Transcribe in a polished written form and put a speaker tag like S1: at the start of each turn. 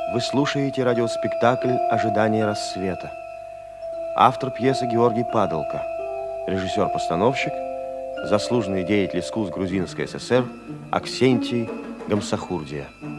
S1: Вы слушаете радиоспектакль «Ожидание рассвета». Автор пьесы Георгий Падалко. Режиссер-постановщик, заслуженный деятель искусств Грузинской ССР Аксентий Гамсахурдия.